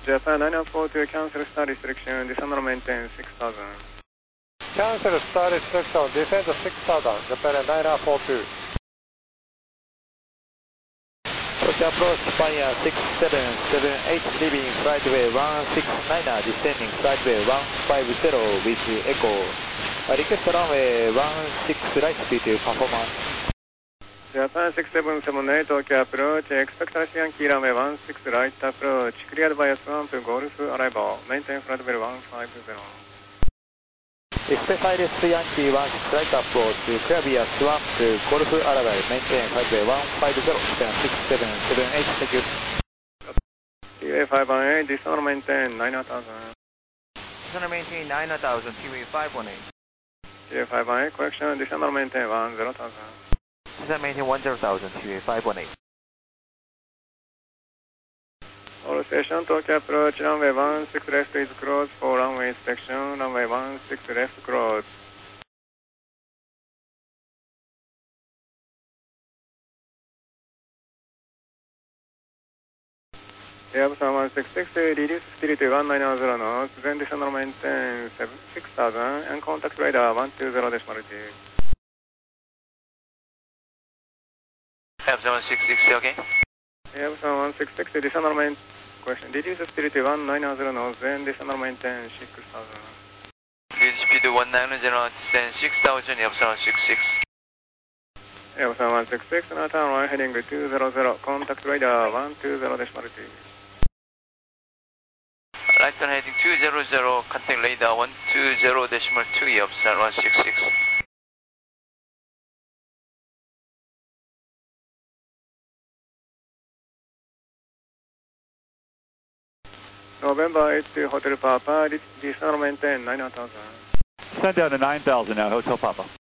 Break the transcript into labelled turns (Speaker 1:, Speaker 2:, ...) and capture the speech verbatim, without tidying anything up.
Speaker 1: Japan nine one four two, cancel star restriction, descend or maintain six thousand.
Speaker 2: Cancel star restriction, descend six thousand, Japan nine one four two.
Speaker 3: Tokyo approach fire six seven seven eight, leaving flightway one six niner, descending flightway one five zero with echo. Request runway one six right speed performance.
Speaker 1: Japan six seven seven eight, Tokyo approach, expect Russian Yankee runway one six right approach, cleared by S one to Golf arrival, maintain flightway one five zero.
Speaker 3: Expect Iris Yankee one six right approach, clear via S one to Golf arrival, maintain flightway one five zero, six seven seven eight, thank you.
Speaker 1: T A five one eight, descend or maintain nine thousand.
Speaker 4: Descend or maintain nine thousand, T A five one eight.
Speaker 1: T A five one eight, correction, descend or maintain one zero thousand.
Speaker 4: Descend maintain one zero thousand, T A five one eight.
Speaker 1: All station, Tokyo approach, runway one six left is closed for runway inspection, runway one six left closed. Airbus one six six, reduce speed to one nine zero knots, then descend or maintain six thousand, and contact radar one two zero decimal two.
Speaker 4: Airbus one six six, okay?
Speaker 1: Airbus one six six, descend or maintain, question, reduce speed to one nine zero knots, then descend or maintain six thousand.
Speaker 4: Reduce speed to one nine zero knots, then six thousand, Airbus one six six.
Speaker 1: Airbus one six six, now turn right heading two zero zero, contact radar one two zero decimal two.
Speaker 4: Right turn heading two zero zero, contact radar one two zero decimal two, Airbus one six six.
Speaker 1: November eight, Hotel Papa, descend or maintain nine thousand.
Speaker 5: Send down to nine thousand now, Hotel Papa.